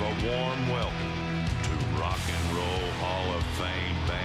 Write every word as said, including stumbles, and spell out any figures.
a warm welcome to Rock and Roll Hall of Fame,